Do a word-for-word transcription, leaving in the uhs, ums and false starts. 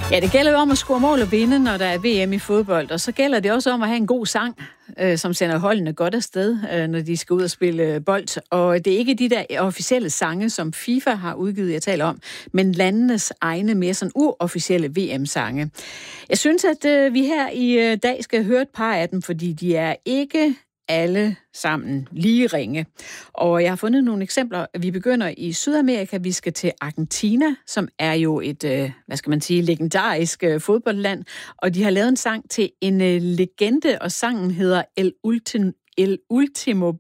Ja, det gælder jo om at score mål og vinde, når der er V M i fodbold, og så gælder det også om at have en god sang, øh, som sender holdene godt afsted, øh, når de skal ud og spille bold. Og det er ikke de der officielle sange, som FIFA har udgivet, jeg taler om, men landenes egne mere sådan uofficielle V M-sange. Jeg synes, at øh, vi her i øh, dag skal høre et par af dem, fordi de er ikke alle sammen lige ringe. Og jeg har fundet nogle eksempler. Vi begynder i Sydamerika. Vi skal til Argentina, som er jo et, øh, hvad skal man sige, legendarisk øh, fodboldland. Og de har lavet en sang til en øh, legende, og sangen hedder El Ultim, El Ultimo